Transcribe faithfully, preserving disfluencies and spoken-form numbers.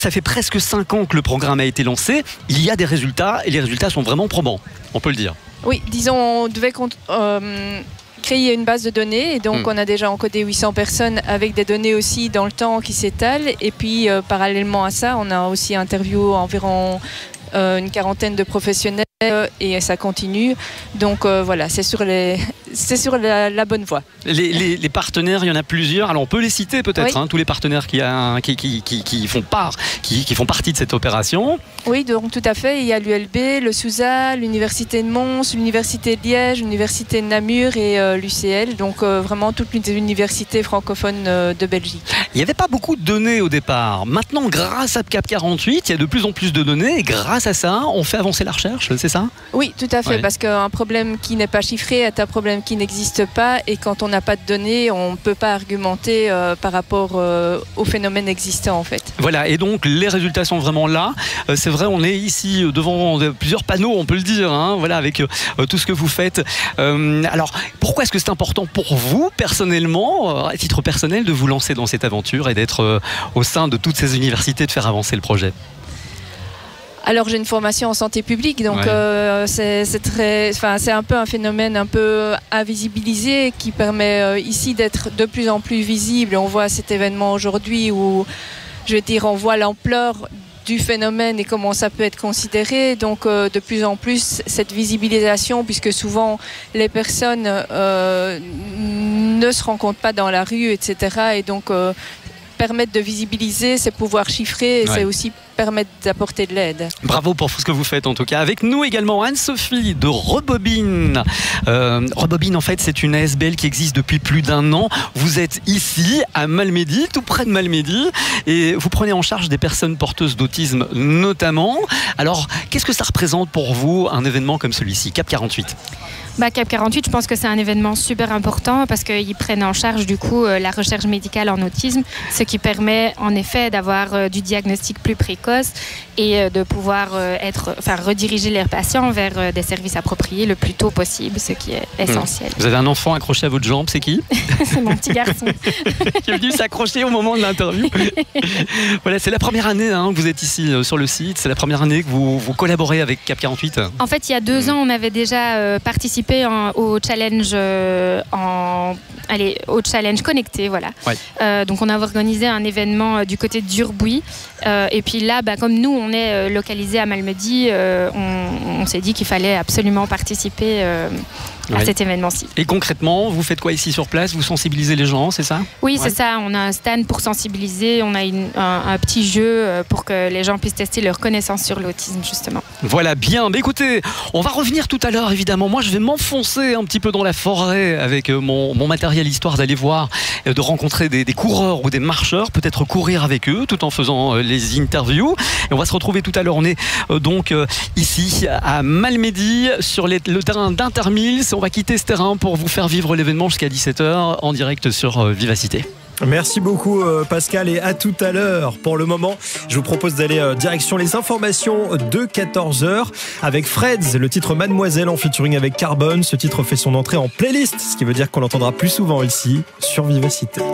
Ça fait presque cinq ans que le programme a été lancé. Il y a des résultats et les résultats sont vraiment probants, on peut le dire. Oui, disons, on devait euh, créer une base de données et donc mmh. on a déjà encodé huit cents personnes avec des données aussi dans le temps qui s'étalent. Et puis euh, parallèlement à ça, on a aussi interviewé environ euh, une quarantaine de professionnels et ça continue. Donc euh, voilà, c'est sur, les, c'est sur la, la bonne voie. Les, les, les partenaires, il y en a plusieurs. Alors on peut les citer peut-être, oui. hein, tous les partenaires qui, a, qui, qui, qui, qui font part, qui, qui font partie de cette opération. Oui, donc tout à fait. Il y a l'U L B, le SUSA, l'Université de Mons, l'Université de Liège, l'Université de Namur et euh, l'U C L. Donc euh, vraiment toutes les universités francophones euh, de Belgique. Il n'y avait pas beaucoup de données au départ. Maintenant, grâce à CAP quarante-huit, il y a de plus en plus de données et grâce à ça, on fait avancer la recherche, c'est ça ? Oui, tout à fait, ouais. Parce qu'un problème qui n'est pas chiffré est un problème qui n'existe pas et quand on n'a pas de données, on ne peut pas argumenter euh, par rapport euh, au phénomène existant en fait. Voilà, et donc les résultats sont vraiment là. Euh, c'est vrai, on est ici devant plusieurs panneaux, on peut le dire, hein, voilà, avec euh, tout ce que vous faites. Euh, alors, pourquoi est-ce que c'est important pour vous, personnellement, à titre personnel, de vous lancer dans cette aventure et d'être euh, au sein de toutes ces universités, de faire avancer le projet ? Alors j'ai une formation en santé publique, donc ouais. euh, c'est, c'est, très, enfin, c'est un peu un phénomène un peu invisibilisé qui permet euh, ici d'être de plus en plus visible. On voit cet événement aujourd'hui où, je veux dire, on voit l'ampleur du phénomène et comment ça peut être considéré. Donc euh, de plus en plus cette visibilisation, puisque souvent les personnes euh, ne se rencontrent pas dans la rue, et cetera. Et donc euh, permettre de visibiliser, c'est pouvoir chiffrer et ouais. c'est aussi permettre d'apporter de l'aide. Bravo pour ce que vous faites en tout cas. Avec nous également Anne-Sophie de Rebobine. Euh, Rebobine en fait c'est une A S B L qui existe depuis plus d'un an. Vous êtes ici à Malmedy, tout près de Malmedy et vous prenez en charge des personnes porteuses d'autisme notamment. Alors qu'est-ce que ça représente pour vous un événement comme celui-ci, CAP quarante-huit ? Bah, CAP quarante-huit, je pense que c'est un événement super important parce qu'ils prennent en charge du coup euh, la recherche médicale en autisme, ce qui permet en effet d'avoir euh, du diagnostic plus précoce et euh, de pouvoir euh, être, enfin, rediriger les patients vers euh, des services appropriés le plus tôt possible, ce qui est essentiel. Vous avez un enfant accroché à votre jambe, c'est qui ? C'est mon petit garçon. Qui est venu s'accrocher au moment de l'interview. Voilà, c'est la première année hein, que vous êtes ici euh, sur le site, c'est la première année que vous, vous collaborez avec CAP quarante-huit. En fait, il y a deux mmh. ans, on avait déjà euh, participé En, au challenge euh, en, allez, au challenge connecté, voilà. Ouais. Euh, donc on a organisé un événement euh, du côté de Durbuy euh, et puis là, bah, comme nous on est euh, localisé à Malmedy, euh, on, on s'est dit qu'il fallait absolument participer euh, à ouais. cet événement-ci. Et concrètement, vous faites quoi ici sur place ? Vous sensibilisez les gens, c'est ça ? Oui, ouais. c'est ça. On a un stand pour sensibiliser, on a une, un, un petit jeu pour que les gens puissent tester leur connaissance sur l'autisme, justement. Voilà, bien. Mais écoutez, on va revenir tout à l'heure, évidemment. Moi, je vais m'enfoncer un petit peu dans la forêt avec mon, mon matériel, histoire d'aller voir, de rencontrer des, des coureurs ou des marcheurs, peut-être courir avec eux, tout en faisant les interviews. Et on va se retrouver tout à l'heure. On est euh, donc euh, ici, à Malmedy, sur les, le terrain d'Intermils. On va quitter ce terrain pour vous faire vivre l'événement jusqu'à dix-sept heures en direct sur euh, Vivacité. Merci beaucoup Pascal et à tout à l'heure. Pour le moment, je vous propose d'aller direction les informations de quatorze heures avec Freds, le titre Mademoiselle en featuring avec Carbone. Ce titre fait son entrée en playlist, ce qui veut dire qu'on l'entendra plus souvent ici sur Vivacité.